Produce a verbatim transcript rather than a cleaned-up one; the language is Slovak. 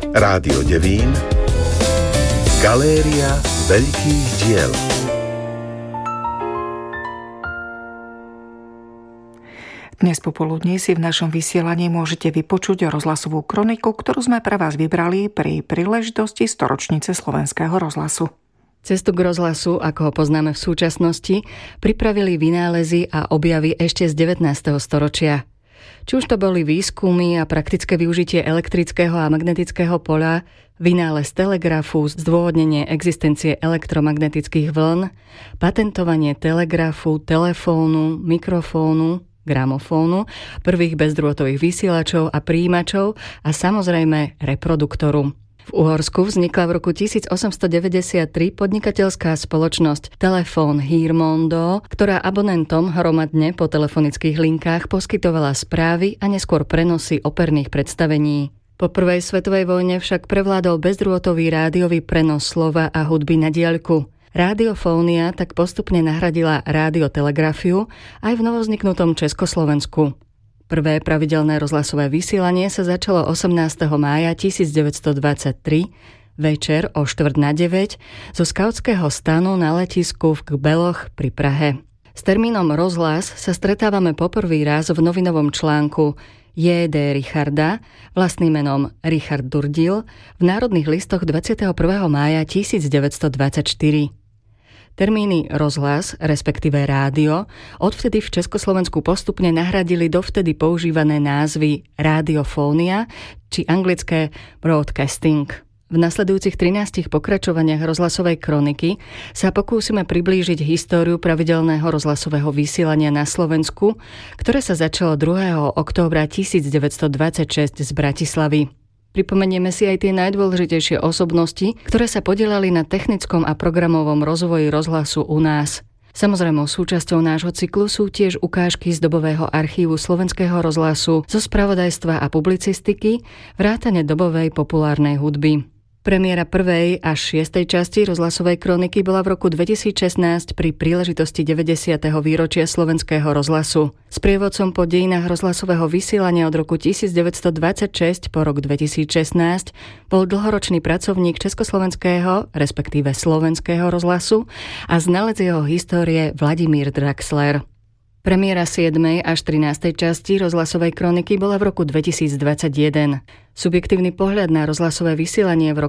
Rádio Devín, Galéria veľkých diel. Dnes popoludní si v našom vysielaní môžete vypočuť rozhlasovú kroniku, ktorú sme pre vás vybrali pri príležitosti storočnice Slovenského rozhlasu. Cestu k rozhlasu, ako ho poznáme v súčasnosti, pripravili vynálezy a objavy ešte z devätnásteho storočia. Či už to boli výskumy a praktické využitie elektrického a magnetického poľa, vynález telegrafu, zdôvodnenie existencie elektromagnetických vln, patentovanie telegrafu, telefónu, mikrofónu, gramofónu, prvých bezdrôtových vysielačov a prijímačov a samozrejme reproduktoru. V Uhorsku vznikla v roku tisícosemstodeväťdesiattri podnikateľská spoločnosť Telefón Hírmondó, ktorá abonentom hromadne po telefonických linkách poskytovala správy a neskôr prenosy operných predstavení. Po prvej svetovej vojne však prevládol bezdrôtový rádiový prenos slova a hudby na diaľku. Rádiofónia tak postupne nahradila rádiotelegrafiu aj v novovzniknutom Československu. Prvé pravidelné rozhlasové vysielanie sa začalo osemnásteho mája tisícdeväťstodvadsaťtri večer o štvrť na deväť zo skautského stanu na letisku v Kbeloch pri Prahe. S termínom rozhlas sa stretávame poprvý raz v novinovom článku J D Richarda, vlastným menom Richard Durdil, v Národných listoch dvadsiateho prvého mája tisícdeväťstodvadsaťštyri. Termíny rozhlas, respektíve rádio, odvtedy v Československu postupne nahradili dovtedy používané názvy rádiofónia či anglické broadcasting. V nasledujúcich trinástich pokračovaniach rozhlasovej kroniky sa pokúsime priblížiť históriu pravidelného rozhlasového vysielania na Slovensku, ktoré sa začalo druhého októbra tisícdeväťstodvadsaťšesť z Bratislavy. Pripomenieme si aj tie najdôležitejšie osobnosti, ktoré sa podieľali na technickom a programovom rozvoji rozhlasu u nás. Samozrejmou súčasťou nášho cyklu sú tiež ukážky z dobového archívu Slovenského rozhlasu, zo spravodajstva a publicistiky, vrátane dobovej populárnej hudby. Premiéra prvej až šiestej časti rozhlasovej kroniky bola v roku dvetisícšestnásť pri príležitosti deväťdesiateho výročia Slovenského rozhlasu. Sprievodcom po dejinách rozhlasového vysielania od roku tisícdeväťstodvadsaťšesť po rok dvetisícšestnásť bol dlhoročný pracovník Československého, respektíve Slovenského rozhlasu a znalec jeho histórie Vladimír Draxler. Premiéra siedmej až trinástej časti rozhlasovej kroniky bola v roku dvetisícdvadsaťjeden. Subjektívny pohľad na rozhlasové vysielanie v